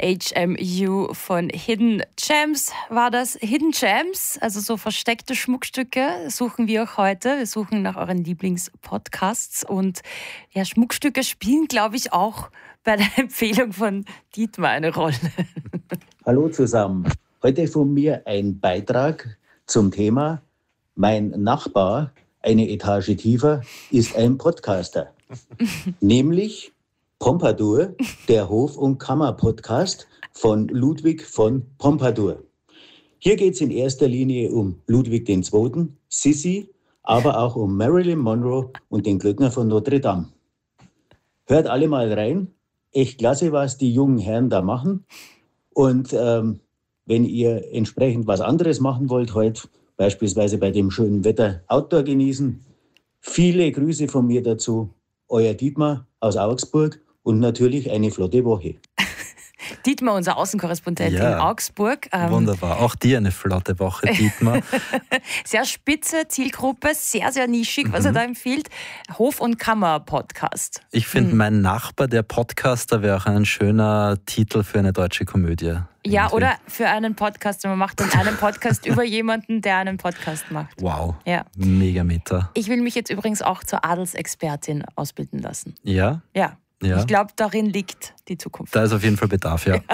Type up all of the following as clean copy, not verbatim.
HMU von Hidden Gems war das. Hidden Gems, also so versteckte Schmuckstücke, suchen wir auch heute. Wir suchen nach euren Lieblingspodcasts und ja, Schmuckstücke spielen, glaube ich, auch bei der Empfehlung von Dietmar eine Rolle. Hallo zusammen. Heute von mir ein Beitrag zum Thema Mein Nachbar, eine Etage tiefer, ist ein Podcaster. Nämlich Pompadour, der Hof- und Kammer-Podcast von Ludwig von Pompadour. Hier geht es in erster Linie um Ludwig II., Sissi, aber auch um Marilyn Monroe und den Glöckner von Notre Dame. Hört alle mal rein. Echt klasse, was die jungen Herren da machen. Und wenn ihr entsprechend was anderes machen wollt heute, beispielsweise bei dem schönen Wetter Outdoor genießen, viele Grüße von mir dazu. Euer Dietmar aus Augsburg und natürlich eine flotte Woche. Dietmar, unser Außenkorrespondent in Augsburg. Wunderbar. Auch dir eine flotte Woche, Dietmar. Sehr spitze Zielgruppe, sehr, sehr nischig, was er da empfiehlt. Hof- und Kammer-Podcast. Ich finde, Mein Nachbar, der Podcaster, wäre auch ein schöner Titel für eine deutsche Komödie. Ja, oder für einen Podcast. Man macht dann einen Podcast über jemanden, der einen Podcast macht. Wow, ja. Mega Meta. Ich will mich jetzt übrigens auch zur Adelsexpertin ausbilden lassen. Ja? Ja. Ja. Ich glaube, darin liegt die Zukunft. Da ist auf jeden Fall Bedarf, ja.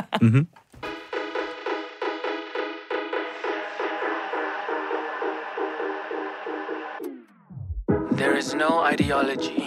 There is no ideology